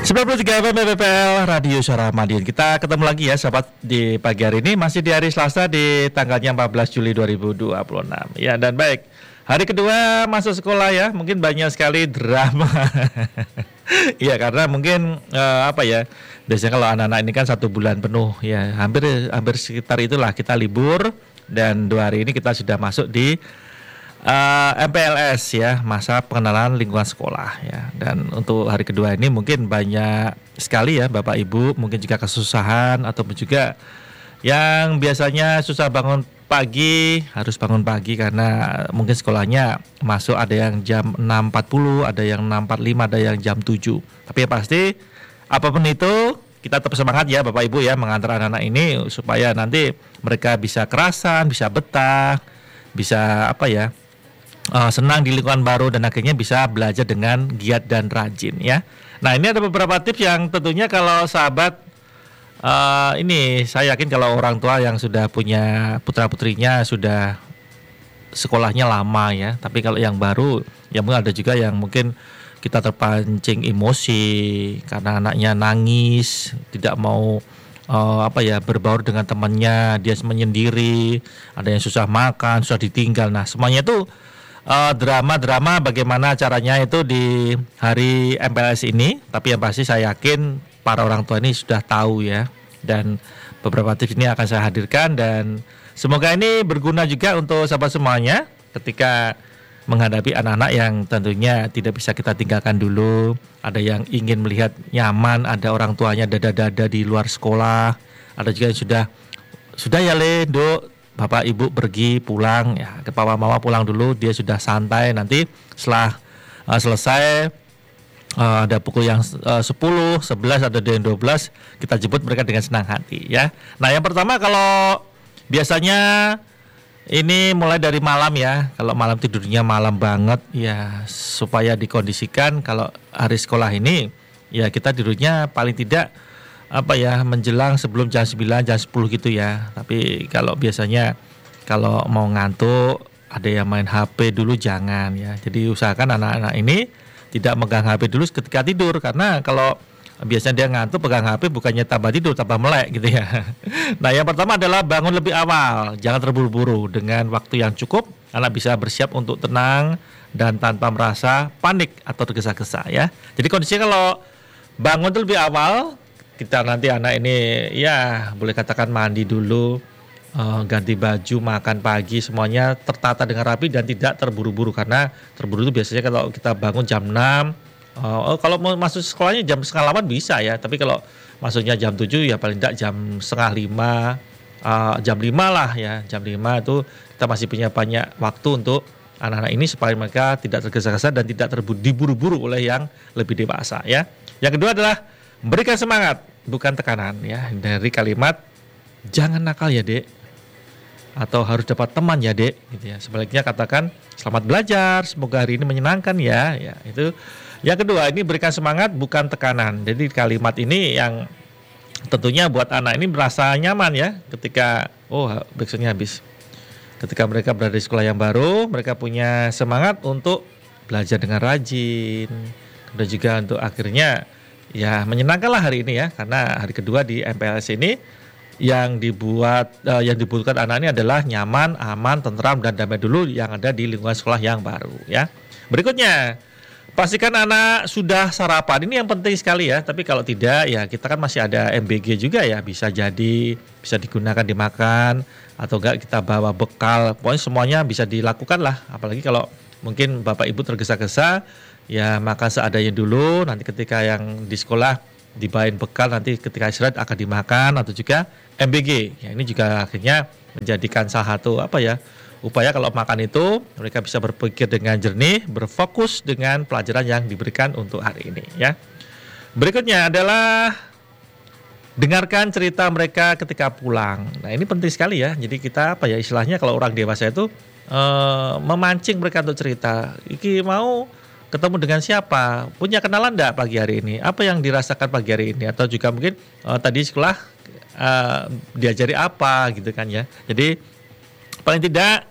93 FM PPL Radio Suara Madiun. Kita ketemu lagi ya sahabat di pagi hari ini, masih di hari Selasa di tanggalnya 14 Juli 2026. Ya, dan baik, hari kedua masuk sekolah ya, mungkin banyak sekali drama. Iya, karena mungkin biasanya kalau anak-anak ini kan 1 bulan penuh ya, hampir sekitar itulah kita libur, dan 2 hari ini kita sudah masuk di MPLS ya, masa pengenalan lingkungan sekolah ya. Dan untuk hari kedua ini mungkin banyak sekali ya Bapak Ibu mungkin juga kesusahan, ataupun juga yang biasanya susah bangun pagi harus bangun pagi karena mungkin sekolahnya masuk ada yang jam 6.40, ada yang 6.45, ada yang jam 7. Tapi yang pasti apapun itu kita tetap semangat ya Bapak Ibu ya, mengantar anak-anak ini supaya nanti mereka bisa kerasan, bisa betah, bisa senang di lingkungan baru, dan akhirnya bisa belajar dengan giat dan rajin ya. Nah, ini ada beberapa tips yang tentunya kalau sahabat ini saya yakin kalau orang tua yang sudah punya putra-putrinya sudah sekolahnya lama ya. Tapi kalau yang baru ya mungkin ada juga yang mungkin kita terpancing emosi karena anaknya nangis, tidak mau berbaur dengan temannya, dia menyendiri, ada yang susah makan, susah ditinggal. Nah, semuanya itu drama-drama bagaimana caranya itu di hari MPLS ini. Tapi yang pasti saya yakin para orang tua ini sudah tahu ya, dan beberapa tips ini akan saya hadirkan, dan semoga ini berguna juga untuk sahabat semuanya ketika menghadapi anak-anak yang tentunya tidak bisa kita tinggalkan dulu. Ada yang ingin melihat nyaman, ada orang tuanya dada-dada di luar sekolah, ada juga yang sudah ya Dok, Bapak Ibu pergi pulang ya, ke papa mama pulang dulu, dia sudah santai. Nanti setelah selesai ada pukul yang 10, 11 atau yang 12, kita jemput mereka dengan senang hati ya. Nah, yang pertama kalau biasanya ini mulai dari malam ya. Kalau malam tidurnya malam banget ya, supaya dikondisikan kalau hari sekolah ini ya kita tidurnya paling tidak menjelang sebelum jam 9, jam 10 gitu ya. Tapi kalau biasanya kalau mau ngantuk, ada yang main HP dulu jangan ya. Jadi usahakan anak-anak ini tidak megang HP dulu ketika tidur, karena kalau biasanya dia ngantuk pegang HP bukannya tambah tidur, tambah melek gitu ya. Nah, yang pertama adalah bangun lebih awal, jangan terburu-buru. Dengan waktu yang cukup, anak bisa bersiap untuk tenang dan tanpa merasa panik atau tergesa-gesa ya. Jadi kondisinya kalau bangun itu lebih awal, kita nanti anak ini ya boleh katakan mandi dulu, ganti baju, makan pagi, semuanya tertata dengan rapi dan tidak terburu-buru. Karena terburu itu biasanya kalau kita bangun jam 6, kalau mau masuk sekolahnya jam setengah 8 bisa ya. Tapi kalau masuknya jam 7 ya paling tidak jam setengah 5, jam 5 lah ya. Jam 5 itu kita masih punya banyak waktu untuk anak-anak ini supaya mereka tidak tergesa-gesa dan tidak diburu-buru oleh yang lebih dewasa ya. Yang kedua adalah berikan semangat, bukan tekanan ya. Dari kalimat jangan nakal ya Dek, atau harus dapat teman ya Dek gitu ya. Sebaliknya katakan selamat belajar, semoga hari ini menyenangkan ya. Ya, itu. Yang kedua, ini berikan semangat bukan tekanan. Jadi kalimat ini yang tentunya buat anak ini merasa nyaman ya, ketika backsoundnya habis. Ketika mereka berada di sekolah yang baru, mereka punya semangat untuk belajar dengan rajin, dan juga untuk akhirnya ya menyenangkanlah hari ini ya, karena hari kedua di MPLS ini yang dibutuhkan anak ini adalah nyaman, aman, tentram, dan damai dulu yang ada di lingkungan sekolah yang baru ya. Berikutnya, pastikan anak sudah sarapan. Ini yang penting sekali ya. Tapi kalau tidak ya kita kan masih ada MBG juga ya, bisa digunakan dimakan, atau enggak kita bawa bekal. Pokoknya semuanya bisa dilakukan lah. Apalagi kalau mungkin Bapak Ibu tergesa-gesa, ya makan seadanya dulu, nanti ketika yang di sekolah dibawain bekal, nanti ketika istirahat akan dimakan, atau juga MBG. Ya, ini juga akhirnya menjadikan salah satu upaya kalau makan itu mereka bisa berpikir dengan jernih, berfokus dengan pelajaran yang diberikan untuk hari ini ya. Berikutnya adalah dengarkan cerita mereka ketika pulang. Nah, ini penting sekali ya. Jadi kita istilahnya kalau orang dewasa itu memancing mereka untuk cerita. Iki mau ketemu dengan siapa? Punya kenalan enggak pagi hari ini? Apa yang dirasakan pagi hari ini? Atau juga mungkin tadi sekolah diajari apa gitu kan ya. Jadi paling tidak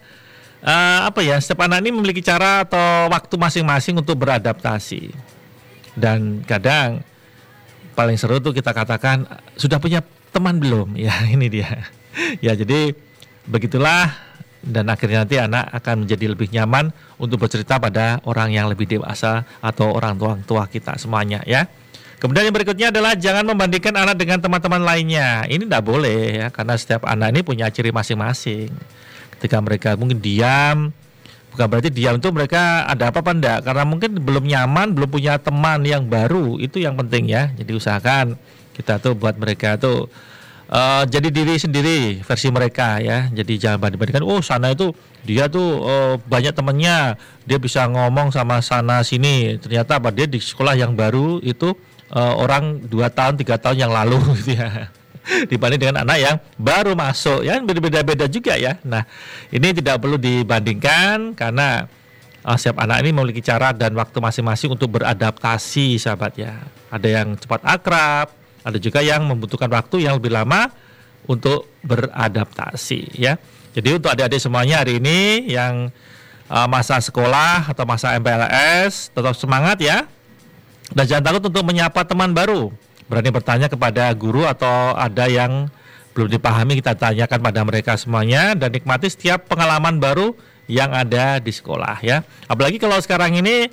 setiap anak ini memiliki cara atau waktu masing-masing untuk beradaptasi. Dan kadang paling seru tuh kita katakan sudah punya teman belum? Ya ini dia. Ya jadi begitulah, dan akhirnya nanti anak akan menjadi lebih nyaman untuk bercerita pada orang yang lebih dewasa atau orang tua kita semuanya ya. Kemudian yang berikutnya adalah jangan membandingkan anak dengan teman-teman lainnya. Ini tidak boleh ya, karena setiap anak ini punya ciri masing-masing. Ketika mereka mungkin diam, bukan berarti diam itu mereka ada apa-apa enggak, karena mungkin belum nyaman, belum punya teman yang baru, itu yang penting ya. Jadi usahakan kita tuh buat mereka tuh jadi diri sendiri versi mereka ya. Jadi jangan banding-bandingkan, oh sana itu dia tuh banyak temannya, dia bisa ngomong sama sana sini, ternyata apa dia di sekolah yang baru itu orang 2 tahun 3 tahun yang lalu gitu ya. Dibanding dengan anak yang baru masuk ya, berbeda-beda juga ya. Nah ini tidak perlu dibandingkan, karena setiap anak ini memiliki cara dan waktu masing-masing untuk beradaptasi sahabat ya. Ada yang cepat akrab, ada juga yang membutuhkan waktu yang lebih lama untuk beradaptasi ya. Jadi untuk adik-adik semuanya hari ini yang masa sekolah atau masa MPLS, tetap semangat ya. Dan jangan takut untuk menyapa teman baru. Berani bertanya kepada guru atau ada yang belum dipahami, kita tanyakan pada mereka semuanya, dan nikmati setiap pengalaman baru yang ada di sekolah ya. Apalagi kalau sekarang ini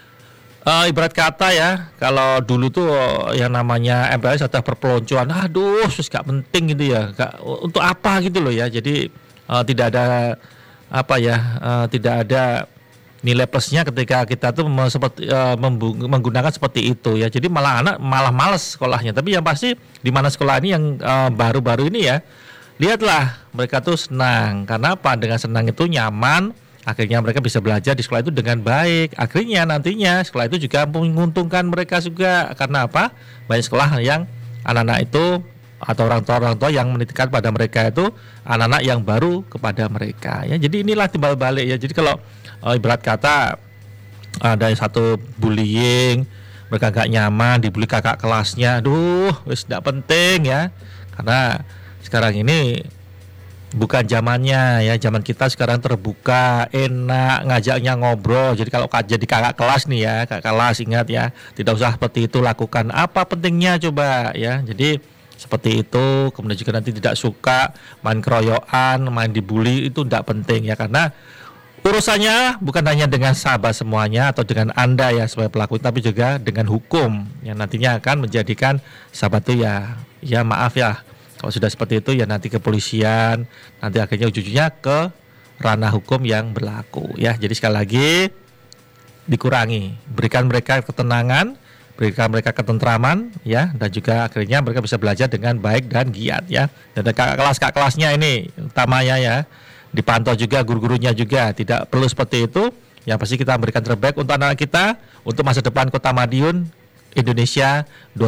ibarat kata ya, kalau dulu tuh yang namanya MPLS atau perpeloncoan, aduh sus gak penting gitu ya, untuk apa gitu loh ya. Jadi tidak ada apa ya, tidak ada nilai plusnya ketika kita tuh menggunakan seperti itu ya. Jadi malah anak malah malas sekolahnya. Tapi yang pasti di mana sekolah ini yang baru-baru ini ya, lihatlah mereka tuh senang. Karena apa? Dengan senang itu nyaman. Akhirnya mereka bisa belajar di sekolah itu dengan baik. Akhirnya nantinya sekolah itu juga menguntungkan mereka juga. Karena apa? Banyak sekolah yang anak-anak itu atau orang tua yang menitipkan pada mereka itu anak-anak yang baru kepada mereka ya. Jadi inilah timbal balik ya. Jadi kalau ibarat kata ada satu bullying, mereka gak nyaman dibully kakak kelasnya, aduh wis gak penting ya. Karena sekarang ini bukan zamannya ya, zaman kita sekarang terbuka, enak, ngajaknya ngobrol. Jadi kalau jadi kakak kelas nih ya, kakak kelas ingat ya, tidak usah seperti itu, lakukan apa pentingnya coba ya. Jadi seperti itu. Kemudian juga nanti tidak suka main keroyokan, main dibully, itu tidak penting ya, karena urusannya bukan hanya dengan sahabat semuanya atau dengan Anda ya sebagai pelaku, tapi juga dengan hukum yang nantinya akan menjadikan sahabat itu ya maaf ya, kalau sudah seperti itu ya nanti kepolisian, nanti akhirnya ujung-ujungnya ke ranah hukum yang berlaku ya. Jadi sekali lagi dikurangi, berikan mereka ketenangan, berikan mereka ketentraman ya, dan juga akhirnya mereka bisa belajar dengan baik dan giat ya. Dan kakak kelasnya ini utamanya ya, dipantau juga guru-gurunya juga, tidak perlu seperti itu. Yang pasti kita memberikan terbaik untuk anak-anak kita, untuk masa depan Kota Madiun Indonesia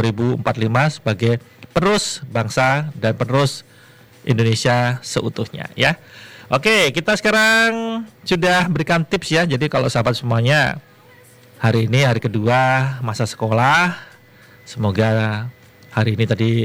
2045 sebagai penerus bangsa dan penerus Indonesia seutuhnya ya. Oke, kita sekarang sudah berikan tips ya. Jadi kalau sahabat semuanya, hari ini hari kedua masa sekolah, semoga hari ini tadi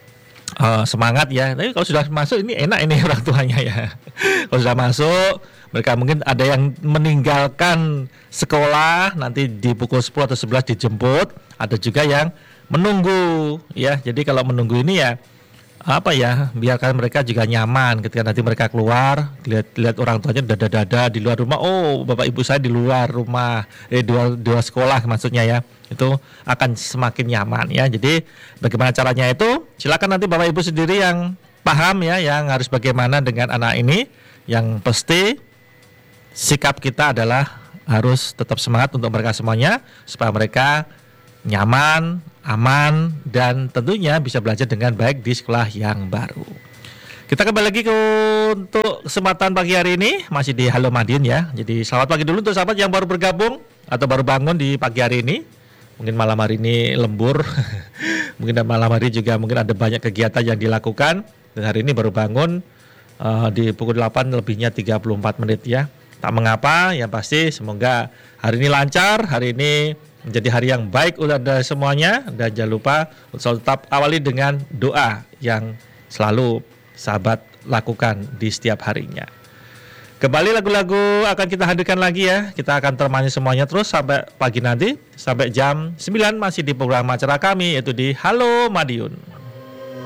semangat ya. Tapi kalau sudah masuk ini enak ini orang tuanya ya. Kalau sudah masuk, mereka mungkin ada yang meninggalkan sekolah nanti di pukul 10 atau 11 dijemput, ada juga yang menunggu ya. Jadi kalau menunggu ini ya apa ya, biarkan mereka juga nyaman ketika nanti mereka keluar, lihat orang tuanya dada-dada di luar rumah. Oh, bapak ibu saya di luar rumah, dua sekolah maksudnya ya. Itu akan semakin nyaman ya. Jadi bagaimana caranya itu? Silakan nanti bapak ibu sendiri yang paham ya, yang harus bagaimana dengan anak ini. Yang pasti sikap kita adalah harus tetap semangat untuk mereka semuanya, supaya mereka nyaman, aman, dan tentunya bisa belajar dengan baik di sekolah yang baru. Kita kembali lagi untuk kesempatan pagi hari ini, masih di Halo Madiun ya. Jadi selamat pagi dulu untuk sahabat yang baru bergabung atau baru bangun di pagi hari ini. Mungkin malam hari ini lembur, mungkin malam hari juga mungkin ada banyak kegiatan yang dilakukan. Dan hari ini baru bangun di pukul 8 lebihnya 34 menit ya. Tak mengapa, yang pasti semoga hari ini lancar, hari ini menjadi hari yang baik untuk Anda semuanya. Dan jangan lupa selalu tetap awali dengan doa yang selalu sahabat lakukan di setiap harinya. Kembali lagu-lagu akan kita hadirkan lagi ya. Kita akan temani semuanya terus sampai pagi nanti. Sampai jam 9 masih di program acara kami yaitu di Halo Madiun.